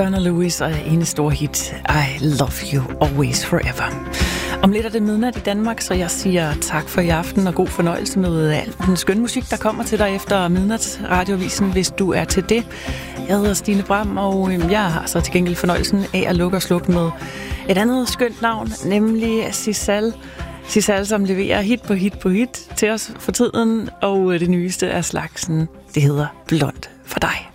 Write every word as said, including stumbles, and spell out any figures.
Donna Lewis og en stor hit, I Love You Always Forever. Om lidt er det midnat i Danmark, så jeg siger tak for i aften og god fornøjelse med al den skønne musik, der kommer til dig efter midnatsradioavisen, hvis du er til det. Jeg hedder Stine Bram, og jeg har så til gengæld fornøjelsen af at lukke og slukke med et andet skønt navn, nemlig Sisal. Sisal, som leverer hit på hit på hit til os for tiden, og det nyeste af slagsen, det hedder Blond for dig.